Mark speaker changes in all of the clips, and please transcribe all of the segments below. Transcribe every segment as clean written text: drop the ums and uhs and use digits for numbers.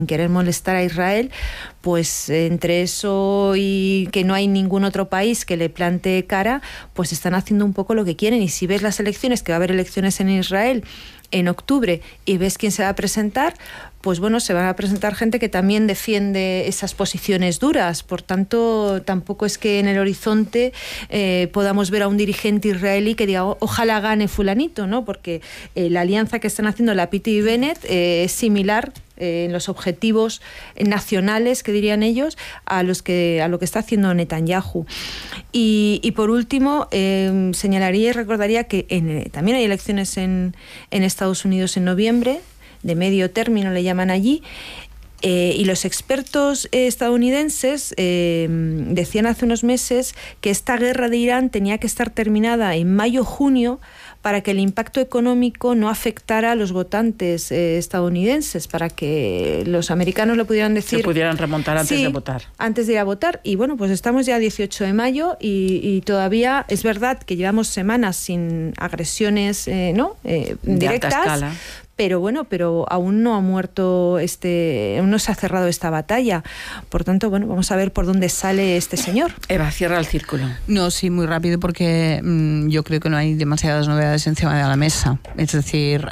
Speaker 1: querer molestar a Israel, pues entre eso y que no hay ningún otro país que le plantee cara, pues están haciendo un poco lo que quieren. Y si ves las elecciones, que va a haber elecciones en Israel en octubre, y ves quién se va a presentar, pues bueno, se van a presentar gente que también defiende esas posiciones duras. Por tanto, tampoco es que en el horizonte podamos ver a un dirigente israelí que diga ojalá gane fulanito, ¿no? Porque la alianza que están haciendo Lapid y Bennett es similar en los objetivos nacionales, que dirían ellos, a lo que está haciendo Netanyahu. Y por último, señalaría y recordaría que también hay elecciones en Estados Unidos en noviembre, de medio término le llaman allí, y los expertos estadounidenses decían hace unos meses que esta guerra de Irán tenía que estar terminada en mayo-junio para que el impacto económico no afectara a los votantes estadounidenses, para que los americanos lo pudieran decir.
Speaker 2: Se pudieran remontar antes de votar.
Speaker 1: Antes de ir a votar. Y bueno, pues estamos ya 18 de mayo y todavía es verdad que llevamos semanas sin agresiones directas. Pero aún no ha muerto aún no se ha cerrado esta batalla. Por tanto, bueno, vamos a ver por dónde sale este señor.
Speaker 2: Eva, cierra el círculo.
Speaker 3: No, sí, muy rápido, porque yo creo que no hay demasiadas novedades encima de la mesa. Es decir,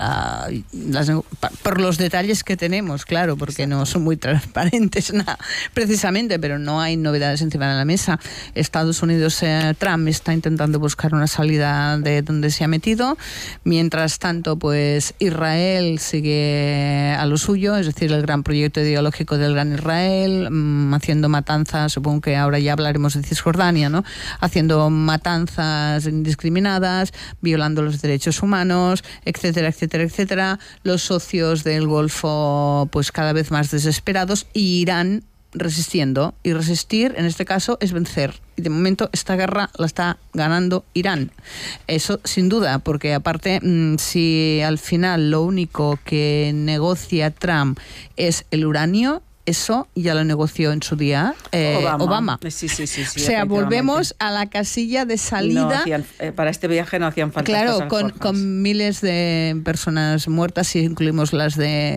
Speaker 3: por los detalles que tenemos, claro, porque no son muy transparentes, precisamente, pero no hay novedades encima de la mesa. Estados Unidos, Trump está intentando buscar una salida de donde se ha metido. Mientras tanto, pues Israel sigue a lo suyo, es decir, el gran proyecto ideológico del Gran Israel, haciendo matanzas, supongo que ahora ya hablaremos de Cisjordania, ¿no? Haciendo matanzas indiscriminadas, violando los derechos humanos, etcétera, etcétera, etcétera. Los socios del Golfo, pues cada vez más desesperados, y Irán resistiendo, y resistir en este caso es vencer, y de momento esta guerra la está ganando Irán, eso sin duda, porque aparte si al final lo único que negocia Trump es el uranio, eso ya lo negoció en su día Obama.
Speaker 2: Sí,
Speaker 3: o sea, volvemos a la casilla de salida.
Speaker 2: Para este viaje no hacían falta.
Speaker 3: Claro, con miles de personas muertas, si incluimos las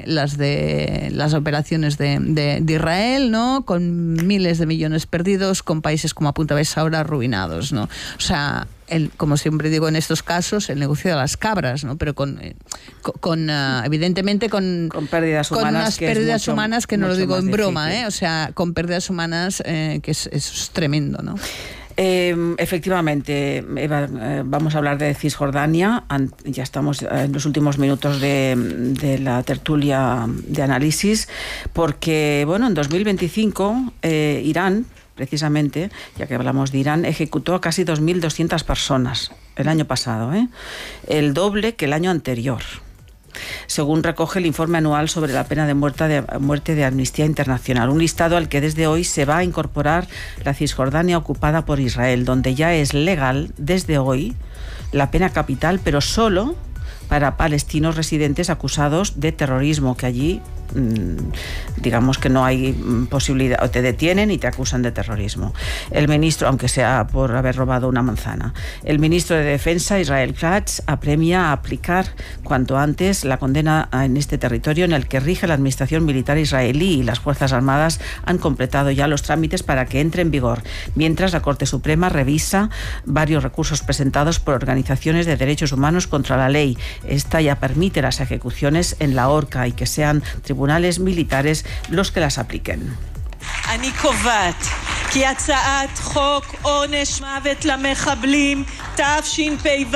Speaker 3: operaciones de Israel, ¿no? Con miles de millones perdidos, con países como apuntabais ahora arruinados, ¿no? O sea, como siempre digo en estos casos, el negocio de las cabras, ¿no? Pero evidentemente con
Speaker 2: pérdidas humanas,
Speaker 3: con unas pérdidas humanas que no lo digo en broma, o sea, con pérdidas humanas que es tremendo, ¿no?
Speaker 2: Efectivamente, Eva, vamos a hablar de Cisjordania. Ya estamos en los últimos minutos de la tertulia de análisis, porque bueno, en 2025 Irán, precisamente, ya que hablamos de Irán, ejecutó a casi 2.200 personas el año pasado, el doble que el año anterior, según recoge el informe anual sobre la pena de muerte de Amnistía Internacional, un listado al que desde hoy se va a incorporar la Cisjordania ocupada por Israel, donde ya es legal desde hoy la pena capital, pero solo para palestinos residentes acusados de terrorismo, que allí digamos que no hay posibilidad, o te detienen y te acusan de terrorismo. El ministro, aunque sea por haber robado una manzana, el ministro de Defensa, Israel Katz, apremia a aplicar cuanto antes la condena en este territorio, en el que rige la administración militar israelí, y las Fuerzas Armadas han completado ya los trámites para que entre en vigor, mientras la Corte Suprema revisa varios recursos presentados por organizaciones de derechos humanos contra la ley. Esta ya permite las ejecuciones en la horca y que sean tribunales militares los que las apliquen.
Speaker 4: אני קובעת כי הצעת חוק עונש מוות למחבלים תשפ"ו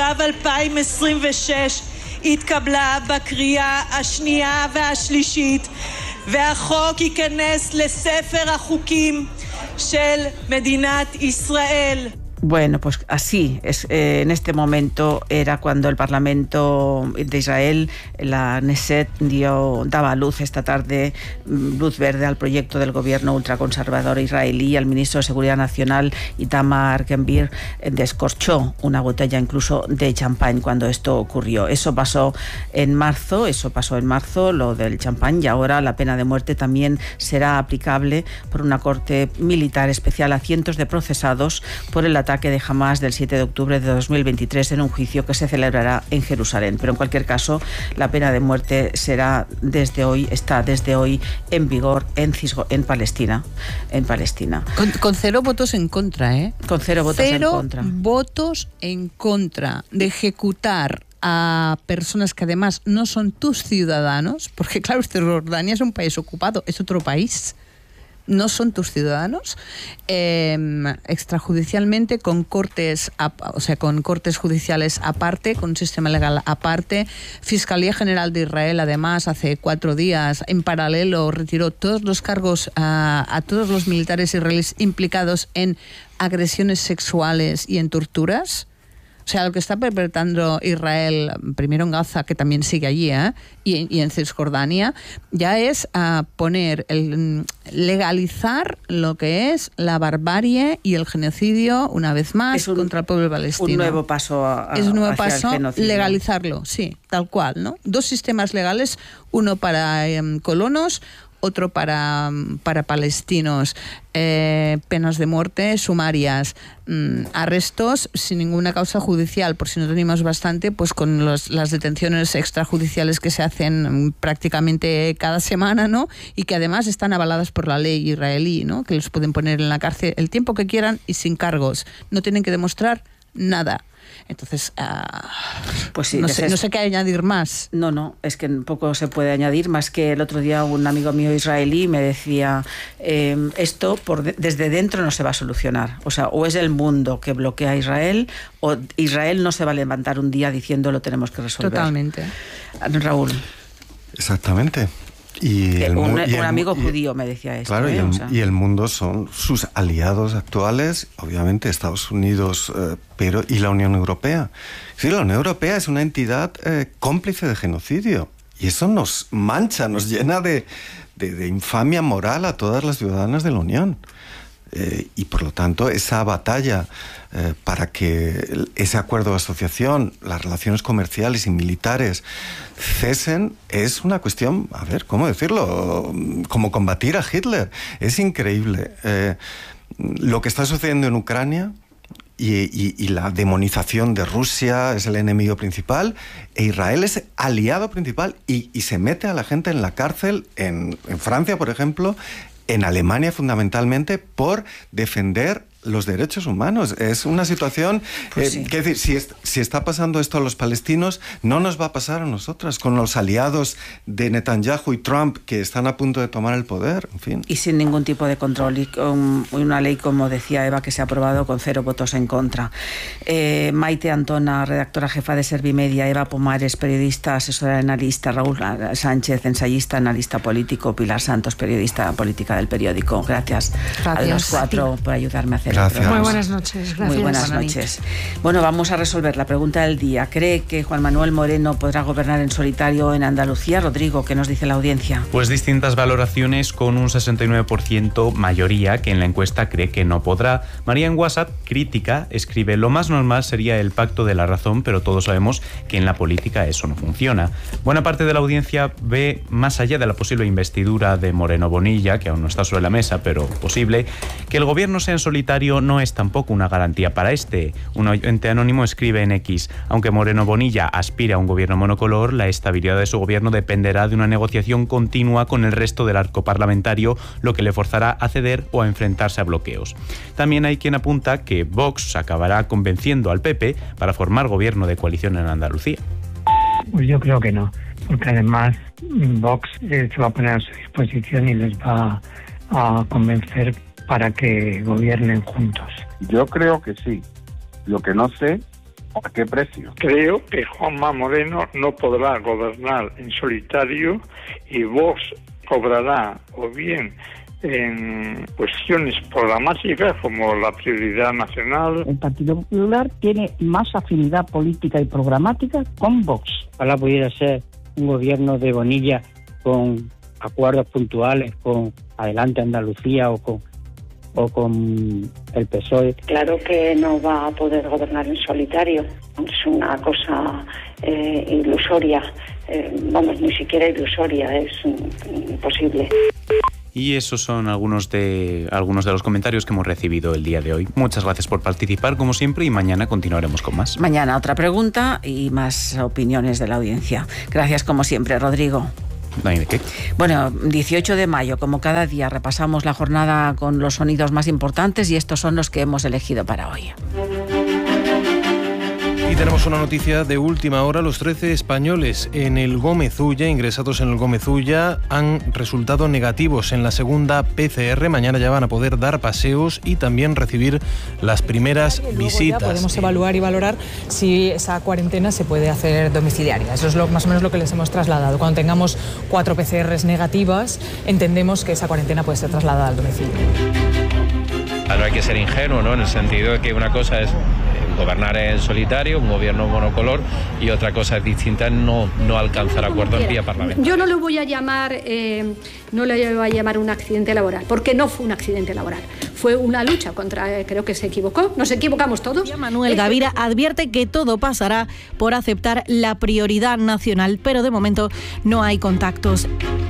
Speaker 4: 2026 התקבלה בקריאה השנייה והשלישית, והחוק ייכנס לספר החוקים של מדינת ישראל.
Speaker 2: Bueno, pues así es. En este momento era cuando el Parlamento de Israel, la Knesset, daba luz esta tarde, luz verde al proyecto del gobierno ultraconservador israelí. El ministro de Seguridad Nacional, Itamar Ben-Gvir, descorchó una botella incluso de champán cuando esto ocurrió. Eso pasó en marzo, lo del champán, y ahora la pena de muerte también será aplicable por una corte militar especial a cientos de procesados por el ataque ataque de Hamás del 7 de octubre de 2023 en un juicio que se celebrará en Jerusalén. Pero en cualquier caso, la pena de muerte está desde hoy en vigor en Palestina.
Speaker 3: Con 0 votos en contra, ¿eh?
Speaker 2: Con 0 votos en contra.
Speaker 3: 0 votos en contra de ejecutar a personas que además no son tus ciudadanos, porque claro, Cisjordania es un país ocupado, es otro país, no son tus ciudadanos, extrajudicialmente, con cortes judiciales aparte, con un sistema legal aparte. Fiscalía General de Israel, además, hace 4 días, en paralelo, retiró todos los cargos a todos los militares israelíes implicados en agresiones sexuales y en torturas. O sea, lo que está perpetrando Israel, primero en Gaza, que también sigue allí, y en Cisjordania, ya es legalizar lo que es la barbarie y el genocidio, una vez más, contra el pueblo palestino.
Speaker 2: Un nuevo paso
Speaker 3: es un nuevo paso, legalizarlo, sí, tal cual, ¿no? 2 sistemas legales, uno para colonos, otro para palestinos, penas de muerte sumarias, arrestos sin ninguna causa judicial, por si no tenemos bastante, pues con las detenciones extrajudiciales que se hacen prácticamente cada semana, ¿no? Y que además están avaladas por la ley israelí, ¿no? Que los pueden poner en la cárcel el tiempo que quieran y sin cargos. No tienen que demostrar nada. Entonces,
Speaker 2: pues sí,
Speaker 3: no sé qué añadir más.
Speaker 2: No, es que poco se puede añadir, más que el otro día un amigo mío israelí me decía, esto desde dentro no se va a solucionar. O sea, o es el mundo que bloquea a Israel, o Israel no se va a levantar un día diciendo lo tenemos que resolver.
Speaker 3: Totalmente.
Speaker 2: Raúl.
Speaker 5: Exactamente. Y
Speaker 2: un amigo judío me decía esto.
Speaker 5: Claro, y el mundo son sus aliados actuales, obviamente Estados Unidos, y la Unión Europea. Sí, la Unión Europea es una entidad cómplice de genocidio. Y eso nos mancha, nos llena de infamia moral a todas las ciudadanas de la Unión. Y por lo tanto, esa batalla para que ese acuerdo de asociación, las relaciones comerciales y militares cesen, es una cuestión, a ver, ¿cómo decirlo? Como combatir a Hitler. Es increíble. Lo que está sucediendo en Ucrania y la demonización de Rusia es el enemigo principal, e Israel es aliado principal y se mete a la gente en la cárcel en Francia, por ejemplo, en Alemania fundamentalmente, por defender los derechos humanos. Es una situación,
Speaker 2: pues sí.
Speaker 5: Que decir, si está pasando esto a los palestinos, no nos va a pasar a nosotras, con los aliados de Netanyahu y Trump que están a punto de tomar el poder, en fin.
Speaker 2: Y sin ningún tipo de control, y con una ley, como decía Eva, que se ha aprobado con 0 votos en contra. Maite Antona, redactora jefa de Servimedia, Eva Pomares, periodista, asesora analista, Raúl Sánchez, ensayista, analista político, Pilar Santos, periodista política del periódico. Gracias a los 4 por ayudarme a hacer.
Speaker 5: Gracias.
Speaker 6: Muy buenas noches. Gracias.
Speaker 2: Muy buenas noches. Bueno, vamos a resolver la pregunta del día. ¿Cree que Juan Manuel Moreno podrá gobernar en solitario en Andalucía? Rodrigo, ¿qué nos dice la audiencia?
Speaker 7: Pues distintas valoraciones, con un 69% mayoría que en la encuesta cree que no podrá. María en WhatsApp, crítica, escribe: lo más normal sería el pacto de la razón, pero todos sabemos que en la política eso no funciona. Buena parte de la audiencia ve, más allá de la posible investidura de Moreno Bonilla, que aún no está sobre la mesa, pero posible, que el gobierno sea en solitario no es tampoco una garantía para este. Un oyente anónimo escribe en X: aunque Moreno Bonilla aspira a un gobierno monocolor, la estabilidad de su gobierno dependerá de una negociación continua con el resto del arco parlamentario, lo que le forzará a ceder o a enfrentarse a bloqueos. También hay quien apunta que Vox acabará convenciendo al PP para formar gobierno de coalición en Andalucía.
Speaker 8: Pues yo creo que no, porque además Vox se va a poner a su disposición y les va a convencer para que gobiernen juntos.
Speaker 9: Yo creo que sí. Lo que no sé, ¿a qué precio?
Speaker 10: Creo que Juanma Moreno no podrá gobernar en solitario y Vox obrará o bien en cuestiones programáticas como la prioridad nacional.
Speaker 11: El Partido Popular tiene más afinidad política y programática con Vox.
Speaker 12: Ojalá pudiera ser un gobierno de Bonilla con acuerdos puntuales con Adelante Andalucía o con el PSOE.
Speaker 13: Claro que no va a poder gobernar en solitario. Es una cosa ilusoria. Ni siquiera ilusoria, es imposible.
Speaker 7: Y esos son algunos de los comentarios que hemos recibido el día de hoy. Muchas gracias por participar, como siempre, y mañana continuaremos con más.
Speaker 2: Mañana otra pregunta y más opiniones de la audiencia. Gracias, como siempre, Rodrigo.
Speaker 7: No hay de qué.
Speaker 2: Bueno, 18 de mayo, como cada día, repasamos la jornada con los sonidos más importantes y estos son los que hemos elegido para hoy.
Speaker 6: Y tenemos una noticia de última hora. Los 13 españoles en el Gómez Ulla, ingresados en el Gómez Ulla, han resultado negativos en la segunda PCR. Mañana ya van a poder dar paseos y también recibir las primeras visitas.
Speaker 14: Ya podemos evaluar y valorar si esa cuarentena se puede hacer domiciliaria. Eso es más o menos lo que les hemos trasladado. Cuando tengamos 4 PCRs negativas, entendemos que esa cuarentena puede ser trasladada al domicilio.
Speaker 15: No hay que ser ingenuo, ¿no? En el sentido de que una cosa es gobernar en solitario, un gobierno monocolor, y otra cosa distinta es no alcanzar acuerdo en vía parlamentaria.
Speaker 16: Yo no le voy a llamar un accidente laboral, porque no fue un accidente laboral. Fue una lucha contra, creo que se equivocó, nos equivocamos todos.
Speaker 17: Manuel Gavira advierte que todo pasará por aceptar la prioridad nacional, pero de momento no hay contactos.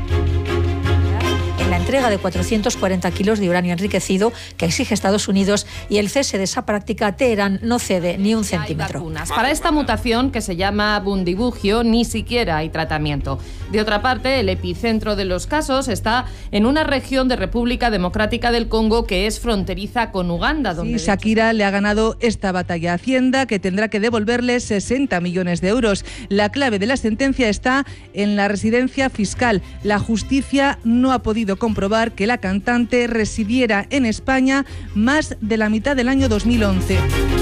Speaker 18: La entrega de 440 kilos de uranio enriquecido que exige Estados Unidos y el cese de esa práctica, Teherán no cede ni un centímetro.
Speaker 19: Para esta mutación, que se llama bundibugio, ni siquiera hay tratamiento. De otra parte, el epicentro de los casos está en una región de República Democrática del Congo que es fronteriza con Uganda. Donde
Speaker 20: Shakira le ha ganado esta batalla a Hacienda, que tendrá que devolverle 60 millones de euros. La clave de la sentencia está en la residencia fiscal. La justicia no ha podido comprobar que la cantante residiera en España más de la mitad del año 2011.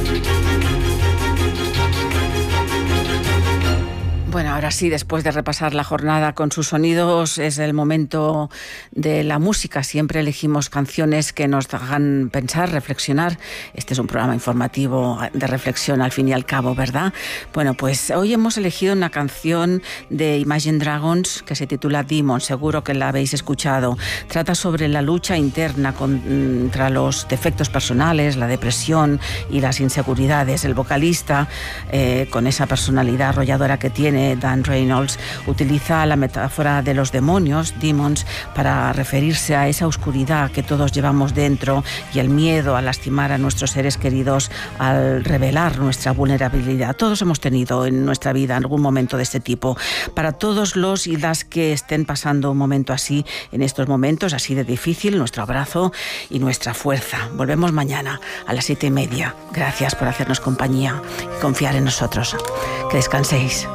Speaker 2: Bueno, ahora sí, después de repasar la jornada con sus sonidos, es el momento de la música. Siempre elegimos canciones que nos hagan pensar, reflexionar. Este es un programa informativo de reflexión al fin y al cabo, ¿verdad? Bueno, pues hoy hemos elegido una canción de Imagine Dragons que se titula Demon. Seguro que la habéis escuchado. Trata sobre la lucha interna contra los defectos personales, la depresión y las inseguridades. El vocalista, con esa personalidad arrolladora que tiene, Dan Reynolds, utiliza la metáfora de los demonios, demons, para referirse a esa oscuridad que todos llevamos dentro y el miedo a lastimar a nuestros seres queridos al revelar nuestra vulnerabilidad. Todos hemos tenido en nuestra vida algún momento de este tipo. Para todos los y las que estén pasando un momento así, en estos momentos así de difícil, nuestro abrazo y nuestra fuerza. Volvemos mañana a las 7:30. Gracias por hacernos compañía y confiar en nosotros. Que descanséis.